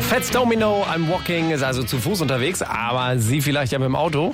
Fats Domino, I'm Walking, ist also zu Fuß unterwegs, aber Sie vielleicht ja mit dem Auto.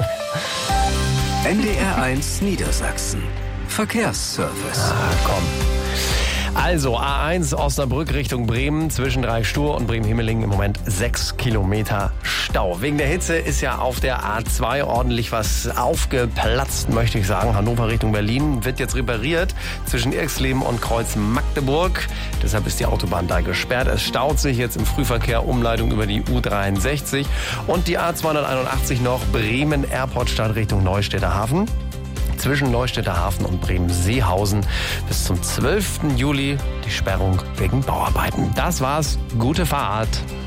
NDR1 Niedersachsen. Verkehrsservice. Komm. Also A1 Osnabrück Richtung Bremen zwischen Dreistuhr und Bremen-Himmelingen im Moment 6 Kilometer Stau. Wegen der Hitze ist ja auf der A2 ordentlich was aufgeplatzt, möchte ich sagen. Hannover Richtung Berlin wird jetzt repariert zwischen Irxleben und Kreuz Magdeburg. Deshalb ist die Autobahn da gesperrt. Es staut sich jetzt im Frühverkehr Umleitung über die U63 und die A281 noch Bremen-Airportstadt Richtung Neustädter Hafen. Zwischen Neustädter Hafen und Bremen-Seehausen bis zum 12. Juli die Sperrung wegen Bauarbeiten. Das war's. Gute Fahrt.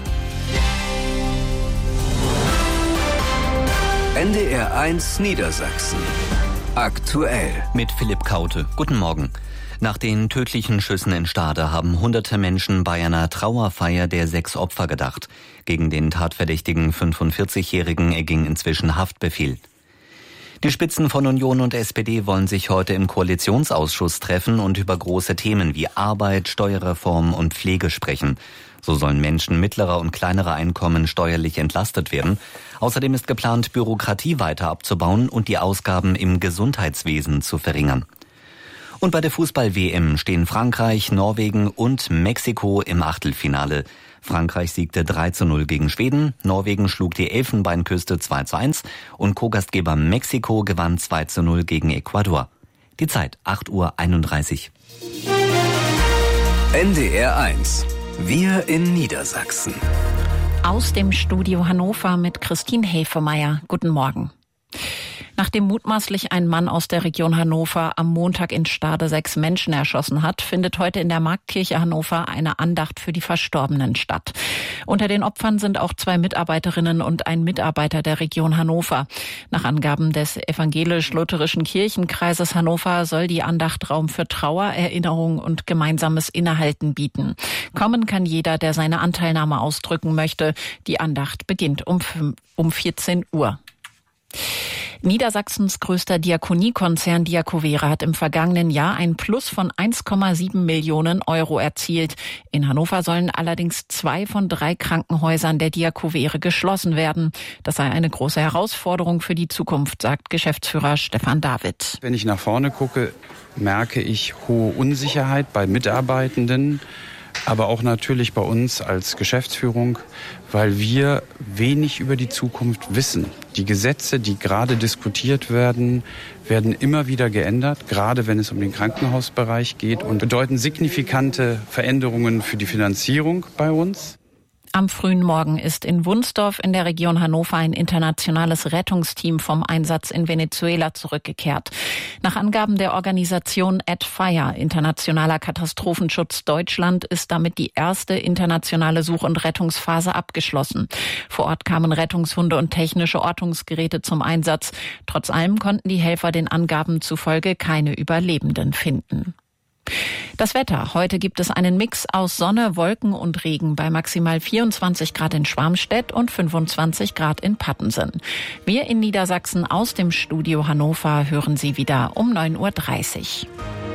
NDR1 Niedersachsen. Aktuell. Mit Philipp Kaute. Guten Morgen. Nach den tödlichen Schüssen in Stade haben hunderte Menschen bei einer Trauerfeier der 6 Opfer gedacht. Gegen den tatverdächtigen 45-Jährigen erging inzwischen Haftbefehl. Die Spitzen von Union und SPD wollen sich heute im Koalitionsausschuss treffen und über große Themen wie Arbeit, Steuerreform und Pflege sprechen. So sollen Menschen mittlerer und kleinerer Einkommen steuerlich entlastet werden. Außerdem ist geplant, Bürokratie weiter abzubauen und die Ausgaben im Gesundheitswesen zu verringern. Und bei der Fußball-WM stehen Frankreich, Norwegen und Mexiko im Achtelfinale. Frankreich siegte 3:0 gegen Schweden, Norwegen schlug die Elfenbeinküste 2:1 und Co-Gastgeber Mexiko gewann 2:0 gegen Ecuador. Die Zeit 8:31 Uhr. NDR1. Wir in Niedersachsen. Aus dem Studio Hannover mit Christine Hefemeyer. Guten Morgen. Nachdem mutmaßlich ein Mann aus der Region Hannover am Montag in Stade 6 Menschen erschossen hat, findet heute in der Marktkirche Hannover eine Andacht für die Verstorbenen statt. Unter den Opfern sind auch 2 Mitarbeiterinnen und ein Mitarbeiter der Region Hannover. Nach Angaben des evangelisch-lutherischen Kirchenkreises Hannover soll die Andacht Raum für Trauer, Erinnerung und gemeinsames Innehalten bieten. Kommen kann jeder, der seine Anteilnahme ausdrücken möchte. Die Andacht beginnt um 14 Uhr. Niedersachsens größter Diakoniekonzern Diakovere hat im vergangenen Jahr ein Plus von 1,7 Millionen Euro erzielt. In Hannover sollen allerdings 2 von 3 Krankenhäusern der Diakovere geschlossen werden. Das sei eine große Herausforderung für die Zukunft, sagt Geschäftsführer Stefan David. Wenn ich nach vorne gucke, merke ich hohe Unsicherheit bei Mitarbeitenden, aber auch natürlich bei uns als Geschäftsführung, weil wir wenig über die Zukunft wissen. Die Gesetze, die gerade diskutiert werden, werden immer wieder geändert, gerade wenn es um den Krankenhausbereich geht und bedeuten signifikante Veränderungen für die Finanzierung bei uns. Am frühen Morgen ist in Wunsdorf in der Region Hannover ein internationales Rettungsteam vom Einsatz in Venezuela zurückgekehrt. Nach Angaben der Organisation @FIRE, Internationaler Katastrophenschutz Deutschland, ist damit die erste internationale Such- und Rettungsphase abgeschlossen. Vor Ort kamen Rettungshunde und technische Ortungsgeräte zum Einsatz. Trotz allem konnten die Helfer den Angaben zufolge keine Überlebenden finden. Das Wetter. Heute gibt es einen Mix aus Sonne, Wolken und Regen bei maximal 24 Grad in Schwarmstedt und 25 Grad in Pattensen. Wir in Niedersachsen aus dem Studio Hannover hören Sie wieder um 9:30 Uhr.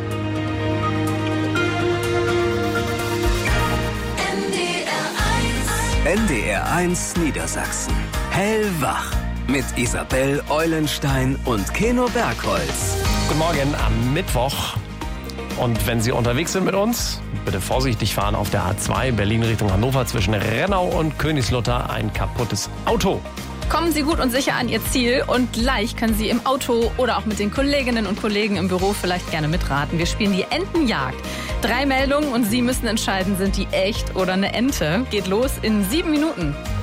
NDR1 Niedersachsen. Hellwach. Mit Isabel Eulenstein und Keno Bergholz. Guten Morgen am Mittwoch. Und wenn Sie unterwegs sind mit uns, bitte vorsichtig fahren auf der A2 Berlin Richtung Hannover zwischen Rennau und Königslutter ein kaputtes Auto. Kommen Sie gut und sicher an Ihr Ziel und gleich können Sie im Auto oder auch mit den Kolleginnen und Kollegen im Büro vielleicht gerne mitraten. Wir spielen die Entenjagd. 3 Meldungen und Sie müssen entscheiden, sind die echt oder eine Ente. Geht los in 7 Minuten.